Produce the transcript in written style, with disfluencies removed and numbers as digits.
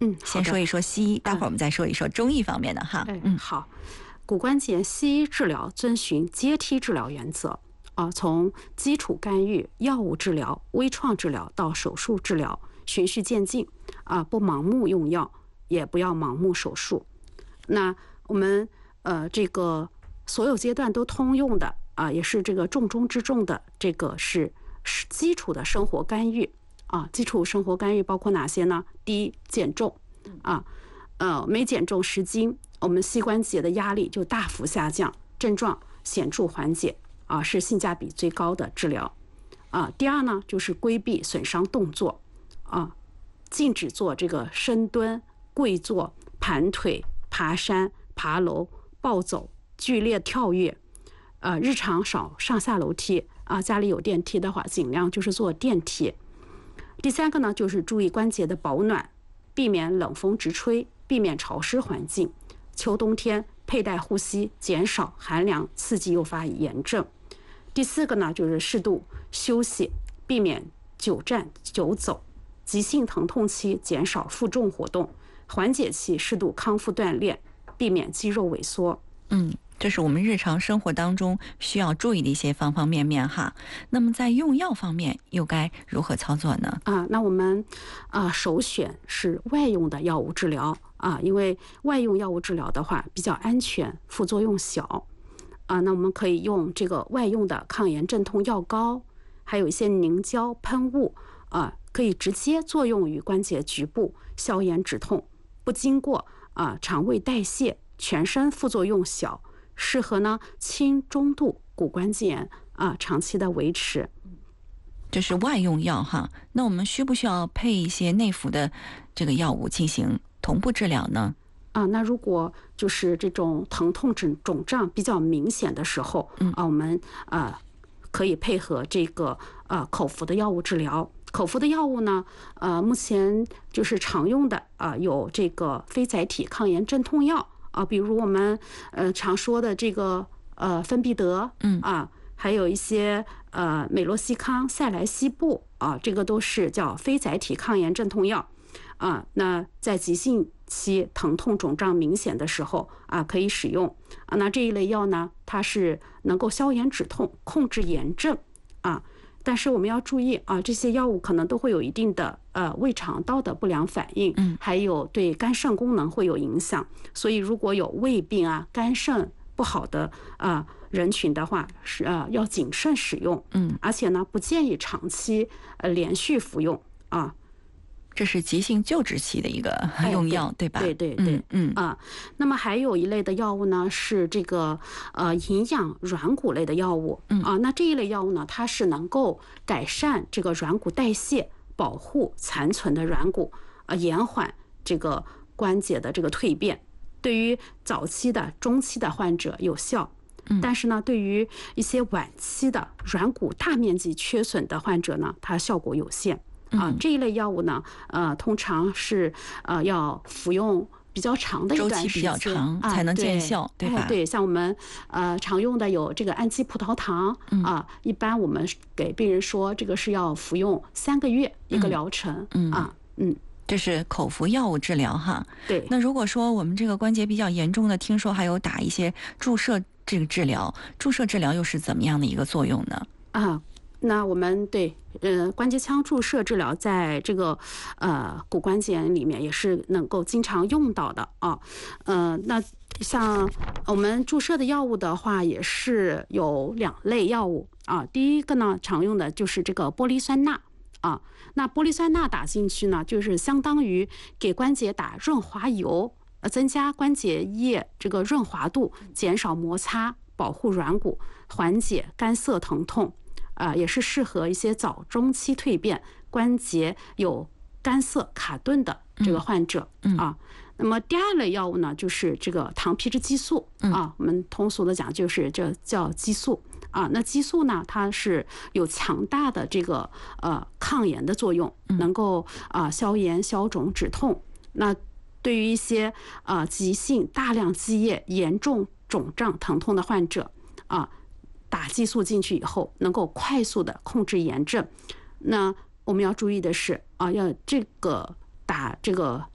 先说一说西医，待会儿我们再说一说中医方面的哈。 好。骨关节西医治疗遵循阶梯治疗原则从基础干预、药物治疗、微创治疗到手术治疗，循序渐进不盲目用药，也不要盲目手术。那我们这个所有阶段都通用的也是这个重中之重的，这个是基础的生活干预基础生活干预包括哪些呢？第一，减重每减重10斤，我们膝关节的压力就大幅下降，症状显著缓解是性价比最高的治疗第二呢，就是规避损伤动作禁止做这个深蹲、跪坐、盘腿、爬山、爬楼、暴走、剧烈跳跃日常少上下楼梯家里有电梯的话，尽量就是坐电梯。第三个呢，就是注意关节的保暖，避免冷风直吹，避免潮湿环境。秋冬天佩戴护膝，减少寒凉刺激诱发炎症。第四个呢，就是适度休息，避免久站久走。急性疼痛期减少负重活动，缓解期适度康复锻炼，避免肌肉萎缩。 这是我们日常生活当中需要注意的一些方方面面哈。那么在用药方面又该如何操作呢？ 那我们首选是外用的药物治疗因为外用药物治疗的话比较安全，副作用小那我们可以用这个外用的抗炎镇痛药膏，还有一些凝胶喷雾可以直接作用于关节局部，消炎止痛，不经过肠胃代谢，全身副作用小，适合呢轻中度骨关节炎长期的维持。 这是外用药哈。那我们需不需要配一些内服的这个药物进行同步治疗呢？ 那如果就是这种疼痛肿胀比较明显的时候我们可以配合这个口服的药物治疗。口服的药物呢目前就是常用的有这个非甾体抗炎镇痛药比如我们常说的这个芬必得还有一些美洛西康、塞来西布这个都是叫非甾体抗炎镇痛药那在急性期疼痛肿胀明显的时候可以使用那这一类药呢，它是能够消炎止痛、控制炎症但是我们要注意这些药物可能都会有一定的胃肠道的不良反应还有对肝肾功能会有影响，所以如果有胃病肝肾不好的人群的话是要谨慎使用而且呢不建议长期连续服用这是急性救治期的一个用药，对吧？ 对那么还有一类的药物呢是这个营养软骨类的药物那这一类药物呢，它是能够改善这个软骨代谢，保护残存的软骨延缓这个关节的这个蜕变，对于早期的、中期的患者有效但是呢，对于一些晚期的软骨大面积缺损的患者呢，它效果有限这一类药物呢通常是要服用比较长的一段时间， 周期比较长才能见效，对吧？ 对，像我们常用的有这个氨基葡萄糖一般我们给病人说这个是要服用3个月一个疗程这是口服药物治疗哈。 对。 那如果说我们这个关节比较严重的，听说还有打一些注射这个治疗，注射治疗又是怎么样的一个作用呢？ 那我们对关节腔注射治疗在这个骨关节里面也是能够经常用到的那像我们注射的药物的话也是有2类药物第一个呢常用的就是这个玻璃酸钠那玻璃酸钠打进去呢，就是相当于给关节打润滑油，增加关节液这个润滑度，减少摩擦，保护软骨，缓解干涩疼痛也是适合一些早中期蜕变、关节有干涩卡顿的这个患者那么第2类药物呢，就是这个糖皮质激素我们通俗的讲就是这叫激素那激素呢，它是有强大的这个抗炎的作用，能够消炎、消肿、止痛。那对于一些急性大量积液、严重肿胀、疼痛的患者打激素进去以后，能够快速的控制炎症。那我们要注意的是要这个打这个